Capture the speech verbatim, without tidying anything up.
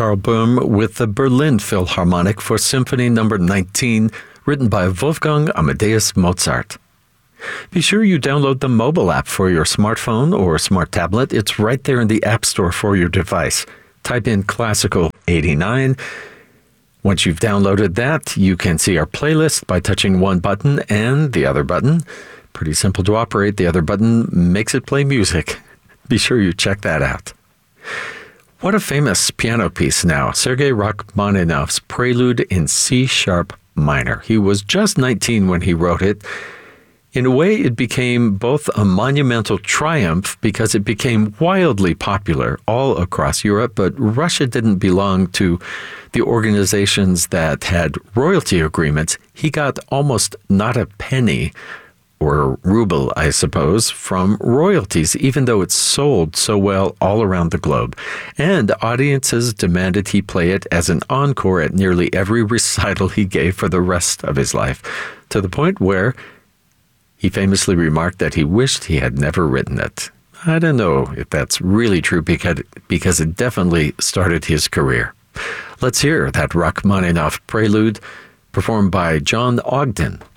Karl Böhm with the Berlin Philharmonic for Symphony Number nineteen, written by Wolfgang Amadeus Mozart. Be sure you download the mobile app for your smartphone or smart tablet. It's right there in the App Store for your device. Type in Classical eighty-nine. Once you've downloaded that, you can see our playlist by touching one button and the other button. Pretty simple to operate. The other button makes it play music. Be sure you check that out. What a famous piano piece now. Sergei Rachmaninoff's Prelude in C-sharp minor. He was just nineteen when he wrote it. In a way, it became both a monumental triumph because it became wildly popular all across Europe, but Russia didn't belong to the organizations that had royalty agreements. He got almost not a penny, or ruble, I suppose, from royalties, even though it sold so well all around the globe. And audiences demanded he play it as an encore at nearly every recital he gave for the rest of his life, to the point where he famously remarked that he wished he had never written it. I don't know if that's really true because, because it definitely started his career. Let's hear that Rachmaninoff Prelude performed by John Ogden.